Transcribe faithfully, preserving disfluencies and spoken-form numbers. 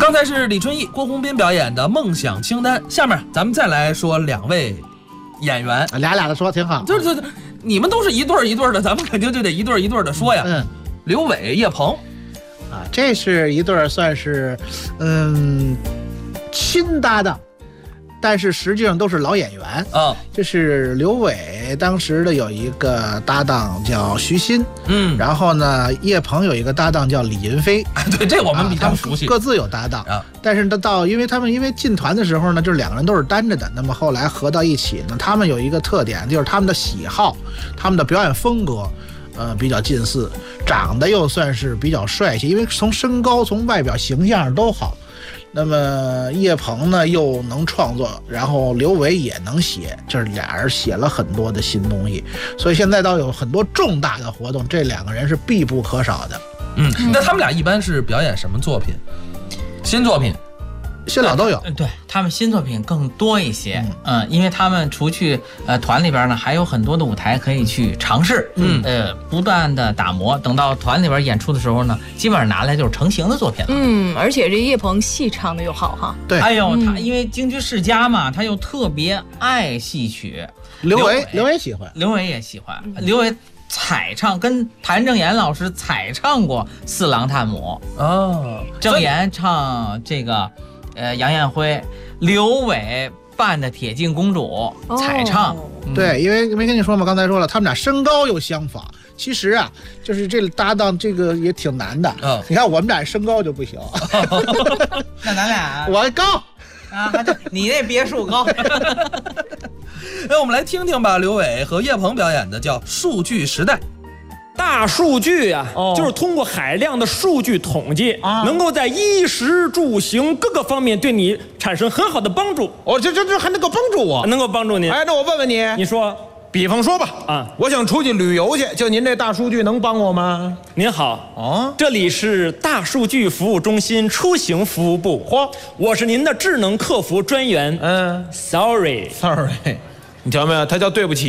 刚才是李春义、郭宏斌表演的《梦想清单》，下面咱们再来说两位演员， 俩俩的说挺好。 对对对，你们都是一对儿一对儿的，咱们肯定就得一对儿一对儿的说呀。 嗯， 刘伟、叶鹏， 啊，这是一对算是，嗯，新搭档。但是实际上都是老演员啊， 就是刘伟当时的有一个搭档叫徐新， 嗯， 然后呢，叶鹏有一个搭档叫李云飞， 对，这我们比较熟悉， 啊、各自有搭档啊。 但是到因为他们因为进团的时候呢，就是两个人都是单着的，那么后来合到一起呢，他们有一个特点，就是他们的喜好、他们的表演风格，呃，比较近似，长得又算是比较帅气，因为从身高、从外表形象都好。那么叶鹏呢又能创作，然后刘伟也能写，就是俩人写了很多的新东西，所以现在倒有很多重大的活动，这两个人是必不可少的。 嗯，那他们俩一般是表演什么作品？新作品？ 新老都有。 对，他们新作品更多一些，嗯，嗯因为他们除去呃团里边呢，还有很多的舞台可以去尝试，嗯，呃，不断的打磨，等到团里边演出的时候呢，基本上拿来就是成型的作品了。 嗯，而且这叶鹏戏唱的又好哈。 对， 哎呦，他因为京剧世家嘛，他又特别爱戏曲。 刘伟，刘伟喜欢， 刘伟也喜欢，刘伟采唱跟谭正岩老师采唱过《四郎探母》 哦， 正岩唱这个。呃，杨艳辉、刘伟扮的铁镜公主采唱， 哦嗯、对，因为没跟你说嘛，刚才说了，他们俩身高又相仿。其实啊，就是这个搭档，这个也挺难的。嗯，你看我们俩身高就不行。 那咱俩我高啊，你那别墅高。 那我们来听听吧，刘伟和叶鹏表演的叫《数据时代》。 大数据啊，哦、就是通过海量的数据统计，啊、能够在衣食住行各个方面对你产生很好的帮助。 哦，这这这还能够帮助我？ 能够帮助您。 哎，那我问问你， 你说， 比方说吧， 啊， 我想出去旅游去，就您这大数据能帮我吗？ 您好， 哦， 这里是大数据服务中心出行服务部，嚯，我是您的智能客服专员。 嗯 ，sorry，sorry， 你瞧没有？他叫对不起。